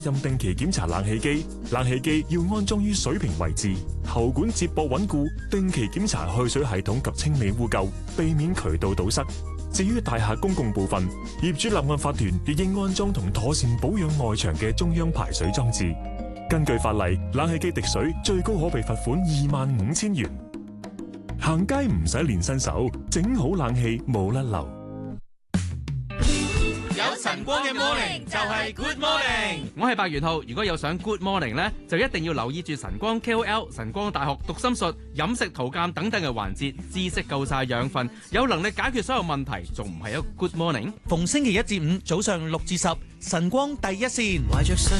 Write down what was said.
任定期檢查冷氣機，冷氣機要安裝於水平位置，喉管接駁穩固，定期檢查去水系統及清理污垢，避免渠道堵塞。至於大廈公共部分，業主立案法團亦應安裝同妥善保養外牆嘅中央排水裝置。根據法例，冷氣機滴水最高可被罰款25,000元。行街唔使練新手，整好冷氣冇甩漏。 有晨光嘅 morning 就係 good morning。 我係白元浩，如果有想 good morning 呢，就一定要留意住晨光 KOL、晨光大學讀心術、飲食圖鑑等等嘅環節，知識夠晒養分，有能力解決所有問題，仲唔係一個 good morning？ 逢星期一至五早上6至10，晨光第一線。